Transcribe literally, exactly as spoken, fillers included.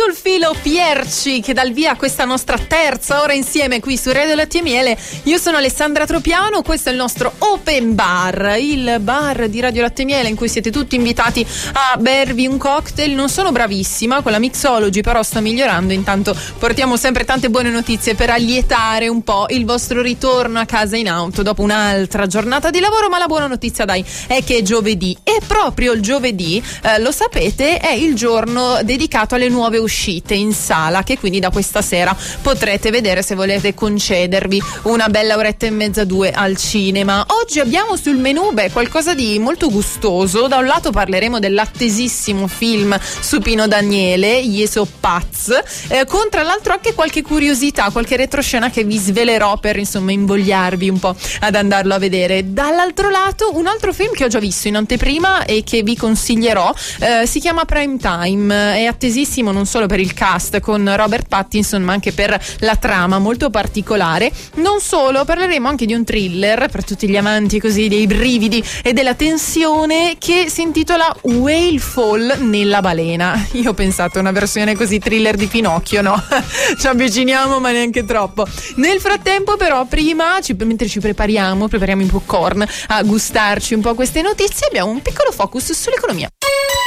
sul filo Pierci che dà il via a questa nostra terza ora insieme qui su Radio Latte e Miele. Io sono Alessandra Tropiano, questo è il nostro Open Bar, il bar di Radio Latte e Miele in cui siete tutti invitati a bervi un cocktail. Non sono bravissima con la mixology, però sto migliorando, intanto portiamo sempre tante buone notizie per allietare un po' il vostro ritorno a casa in auto dopo un'altra giornata di lavoro. Ma la buona notizia, dai, è che è giovedì, e proprio il giovedì, eh, lo sapete, è il giorno dedicato alle nuove uscite in sala, che quindi da questa sera potrete vedere se volete concedervi una bella oretta e mezza, due al cinema. Oggi abbiamo sul menù beh, qualcosa di molto gustoso. Da un lato parleremo dell'attesissimo film su Pino Daniele, Gli Paz, eh, con tra l'altro anche qualche curiosità, qualche retroscena che vi svelerò per insomma invogliarvi un po' ad andarlo a vedere. Dall'altro lato un altro film che ho già visto in anteprima e che vi consiglierò, eh, si chiama Prime Time, è attesissimo non solo per il cast con Robert Pattinson ma anche per la trama molto particolare. Non solo, parleremo anche di un thriller per tutti gli amanti così dei brividi e della tensione che si intitola Whale Fall nella balena. Io ho pensato a una versione così thriller di Pinocchio, no? Ci avviciniamo ma neanche troppo. Nel frattempo però prima, ci, mentre ci prepariamo, prepariamo i popcorn a gustarci un po' queste notizie, abbiamo un piccolo focus sull'economia.